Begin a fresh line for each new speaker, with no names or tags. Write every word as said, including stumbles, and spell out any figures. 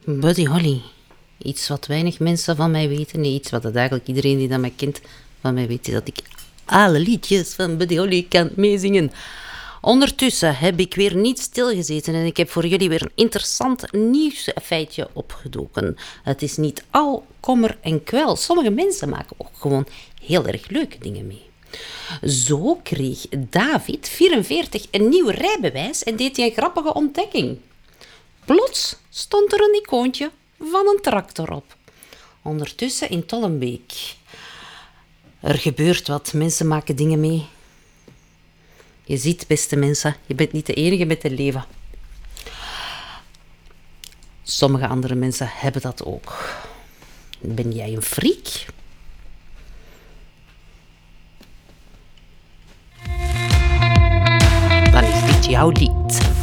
Buddy Holly. Iets wat weinig mensen van mij weten. Nee, iets wat eigenlijk iedereen die dat mij kent van mij weet. Is dat ik alle liedjes van Buddy Holly kan meezingen. Ondertussen heb ik weer niet stilgezeten en ik heb voor jullie weer een interessant nieuwsfeitje opgedoken. Het is niet al kommer en kwel. Sommige mensen maken ook gewoon heel erg leuke dingen mee. Zo kreeg David, vierenveertig, een nieuw rijbewijs en deed hij een grappige ontdekking. Plots stond er een icoontje van een tractor op. Ondertussen in Tollenbeek. Er gebeurt wat, mensen maken dingen mee. Je ziet, beste mensen, je bent niet de enige met een leven. Sommige andere mensen hebben dat ook. Ben jij een freak? Dan is dit jouw lied.